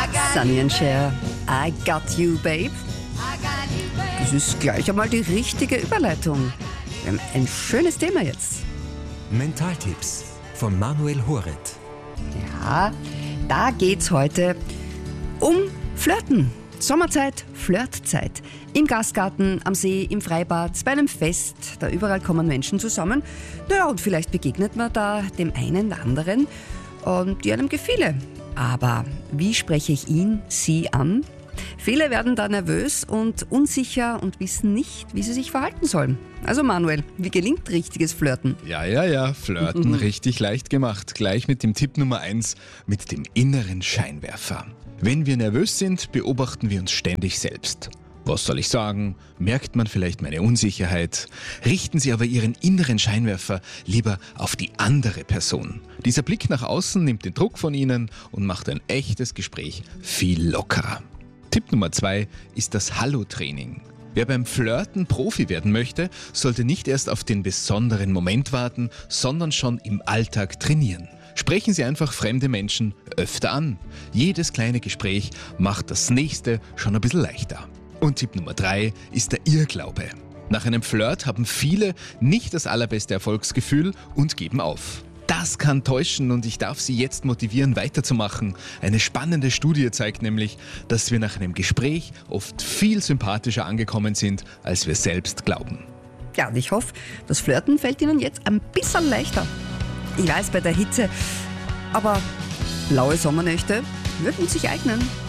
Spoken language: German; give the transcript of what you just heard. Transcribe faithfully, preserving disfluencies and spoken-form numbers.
Sonny and Cher, I got you, babe. Das ist gleich einmal die richtige Überleitung. Wir haben ein schönes Thema jetzt. Mentaltipps von Manuel Horet. Ja, da geht's heute um Flirten. Sommerzeit, Flirtzeit. Im Gastgarten, am See, im Freibad, bei einem Fest, da überall kommen Menschen zusammen. Naja, und vielleicht begegnet man da dem einen oder anderen, die einem gefiele. Aber wie spreche ich ihn, sie an? Viele werden da nervös und unsicher und wissen nicht, wie sie sich verhalten sollen. Also Manuel, wie gelingt richtiges Flirten? Ja, ja, ja, Flirten richtig leicht gemacht. Gleich mit dem Tipp Nummer eins, mit dem inneren Scheinwerfer. Wenn wir nervös sind, beobachten wir uns ständig selbst. Was soll ich sagen? Merkt man vielleicht meine Unsicherheit? Richten Sie aber Ihren inneren Scheinwerfer lieber auf die andere Person. Dieser Blick nach außen nimmt den Druck von Ihnen und macht ein echtes Gespräch viel lockerer. Tipp Nummer zwei ist das Hallo-Training. Wer beim Flirten Profi werden möchte, sollte nicht erst auf den besonderen Moment warten, sondern schon im Alltag trainieren. Sprechen Sie einfach fremde Menschen öfter an. Jedes kleine Gespräch macht das nächste schon ein bisschen leichter. Und Tipp Nummer drei ist der Irrglaube. Nach einem Flirt haben viele nicht das allerbeste Erfolgsgefühl und geben auf. Das kann täuschen und ich darf Sie jetzt motivieren, weiterzumachen. Eine spannende Studie zeigt nämlich, dass wir nach einem Gespräch oft viel sympathischer angekommen sind, als wir selbst glauben. Ja, und ich hoffe, das Flirten fällt Ihnen jetzt ein bisschen leichter. Ich weiß, bei der Hitze, aber blaue Sommernächte würden sich eignen.